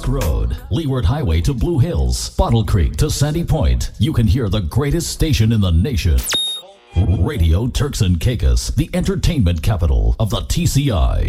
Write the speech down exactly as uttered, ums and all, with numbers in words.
Road, Leeward Highway to Blue Hills, Bottle Creek to Sandy Point. You can hear the greatest station in the nation. Radio Turks and Caicos, the entertainment capital of the T C I.